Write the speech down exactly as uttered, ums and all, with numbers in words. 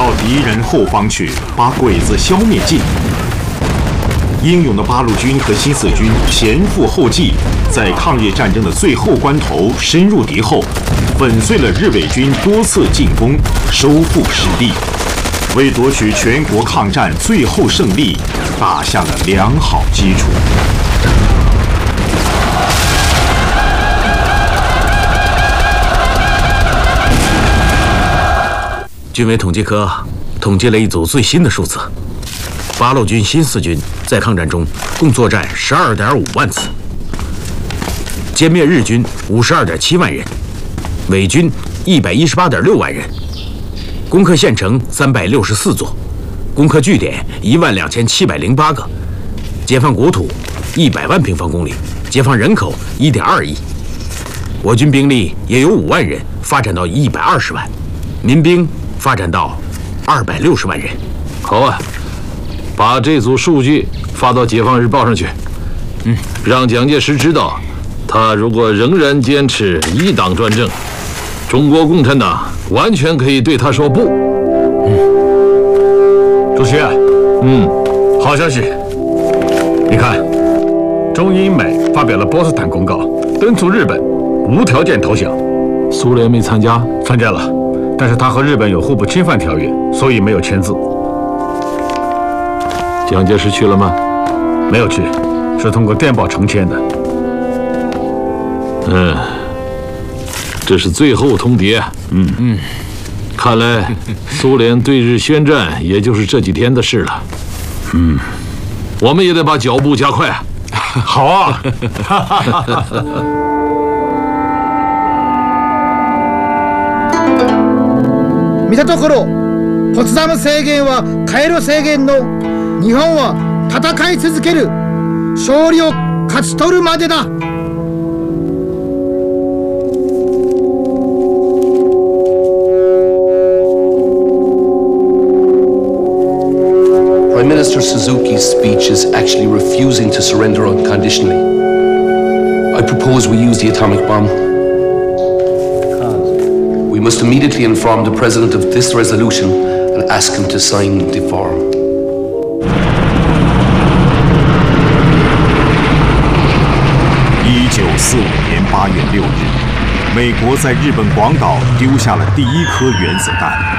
到敌人后方去，把鬼子消灭尽。英勇的八路军和新四军前赴后继，在抗日战争的最后关头深入敌后，粉碎了日伪军多次进攻，收复失地，为夺取全国抗战最后胜利打下了良好基础。 军委统计科统计了一组最新的数字：八路军新四军在抗战中共作战十二点五万次，歼灭日军五十二点七万人，伪军一百一十八点六万人，攻克县城三百六十四座，攻克据点一万两千七百零八个，解放国土一百万平方公里，解放人口一点二亿。我军兵力也由五万人发展到一百二十万，民兵发展到二百六十万人。 好啊，把这组数据发到《解放日报》上去。嗯，让蒋介石知道，他如果仍然坚持一党专政，中国共产党完全可以对他说不。 嗯，主席， 嗯， 好消息，你看，中英美发表了波茨坦公告，敦促日本无条件投降。 苏联没参加？ 参加了。但是他和日本有互不侵犯条约，所以没有签字。 蒋介石去了吗？ 没有去，是通过电报呈签的。 嗯，这是最后通牒。 嗯嗯， 看来苏联对日宣战也就是这几天的事了。 嗯， 我们也得把脚步加快。 好啊。 見たところ、ポツダム宣言はカイロ宣言の日本は戦い続ける、勝利を勝ち取るまでだ。 Prime Minister Suzuki's speech is actually refusing to surrender unconditionally. I propose we use the atomic bomb. We must immediately inform the President of this resolution and ask him to sign the form. 一九四五年八月六日，美国在日本广岛丢下了第一颗原子弹。